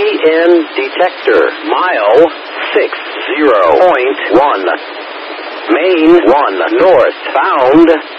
PN detector. Mile 60.1. Main 1 north. Found